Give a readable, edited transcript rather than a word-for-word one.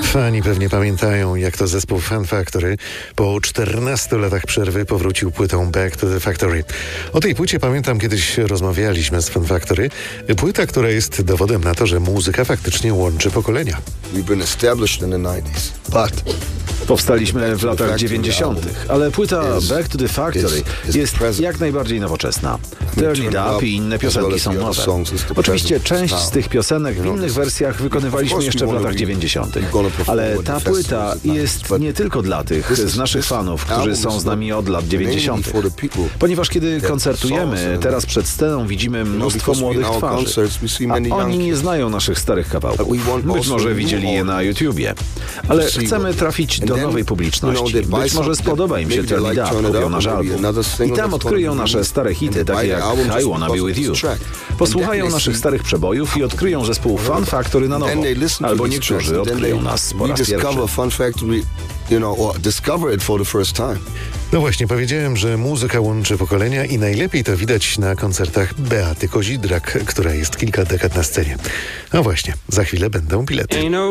Fani pewnie pamiętają, jak to zespół Fun Factory po 14 latach przerwy powrócił płytą Back to the Factory. O tej płycie pamiętam, kiedyś rozmawialiśmy z Fun Factory. Płyta, która jest dowodem na to, że muzyka faktycznie łączy pokolenia. Powstaliśmy w latach 90., ale płyta Back to the Factory jest jak najbardziej nowoczesna. Turn It Up i inne piosenki są nowe. Oczywiście część z tych piosenek w innych wersjach wykonywaliśmy jeszcze w latach 90., ale ta płyta jest nie tylko dla tych z naszych fanów, którzy są z nami od lat 90., ponieważ kiedy koncertujemy, teraz przed sceną widzimy mnóstwo młodych twarzy, a oni nie znają naszych starych kawałków. Być może widzieli je na YouTubie, ale chcemy trafić do nowej publiczności. Być może spodoba im się Turn It Up, kupią nasz album i tam odkryją nasze stare hity, takie jak I Wanna Be With You. Posłuchają naszych starych przebojów i odkryją zespół Fun Factory na nowo. Albo niektórzy odkryją nas po raz pierwszy. No właśnie, powiedziałem, że muzyka łączy pokolenia i najlepiej to widać na koncertach Beaty Kozidrak, która jest kilka dekad na scenie. No właśnie, za chwilę będą bilety.